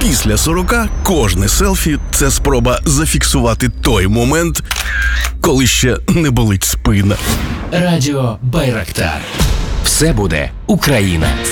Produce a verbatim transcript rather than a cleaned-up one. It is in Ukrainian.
Після сорока кожне селфі – це спроба зафіксувати той момент, коли ще не болить спина. Радіо Байрактар. Все буде Україна.